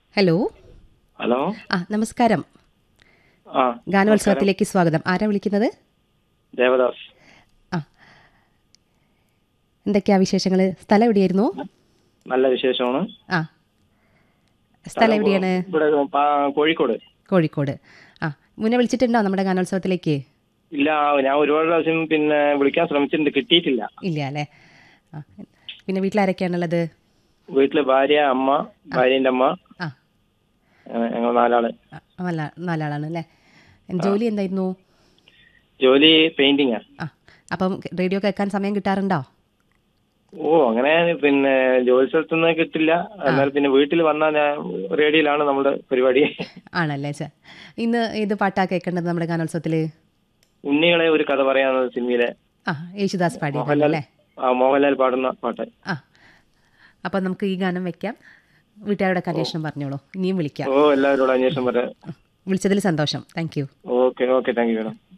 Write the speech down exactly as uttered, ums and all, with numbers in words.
Hello. Hello. ആ നമസ്കാരം. ആ ഗാനോത്സവത്തിലേക്ക് സ്വാഗതം. ആരാ വിളിക്കുന്നത്? ദേവദാസ്. ആ എന്തൊക്കെയാ വിശേഷങ്ങൾ? സ്ഥലം എവിടെയായിരുന്നു? നല്ല വിശേഷമാണ്. ആ സ്ഥലം എവിടെയാണ്? ഇവിടെ പാ- കോഴിക്കോട്. കോഴിക്കോട്. ആ മുന്നേ വിളിച്ചിട്ടുണ്ടോ നമ്മുടെ ഗാനോത്സവത്തിലേക്ക്? ഇല്ല, ഞാൻ ഒരുപാട് പ്രാവശ്യം പിന്നെ വിളിക്കാൻ ശ്രമിച്ചിട്ടുണ്ട്, കിട്ടിയിട്ടില്ല. ഇല്ല അല്ലേ. ആ പിന്നെ വീട്ടിലാരൊക്കെയാണുള്ളത്? വീട്ടില് ഭാര്യ, അമ്മ, ഭാര്യന്റെ അമ്മ, ആ അങ്ങനെ ഞങ്ങൾ നാലാള്. ആ, നല്ല നാലാളാണ് അല്ലേ. ജോലി എന്തായിരുന്നു? ജോലി പെയിന്റിങ്ങാ. ആ അപ്പം റേഡിയോ കേൾക്കാൻ സമയം കിട്ടാറുണ്ടോ? ഓ, അങ്ങനെ പിന്നെ ജോലി സ്ഥലത്തുനിന്ന് കിട്ടില്ല. എന്നാൽ പിന്നെ വീട്ടിൽ വന്നാൽ ഞാൻ റേഡിയോയിലാണ് നമ്മുടെ പരിപാടി. ആണല്ലേ സാർ. ഇന്ന് ഏത് പാട്ടാ കേൾക്കേണ്ടത് നമ്മുടെ ഗാനോത്സവത്തിൽ? ഉണ്ണികളെ ഒരു കഥ പറയാവുന്ന സിനിമയിലെ ആ യേശുദാസ് പാടിയതല്ലേ മോഹൻലാൽ അല്ലേ? ആ മോഹൻലാൽ പാടുന്ന പാട്ട്. ആ അപ്പം നമുക്ക് ഈ ഗാനം വെക്കാം. വീട്ടുകാരോടൊക്കെ അന്വേഷണം പറഞ്ഞോളൂ. ഇനിയും വിളിക്കാം. ഓ, എല്ലാവരോടും അന്വേഷണം പറയാം. വിളിച്ചതിൽ സന്തോഷം. Thank you. Okay okay thank you madam.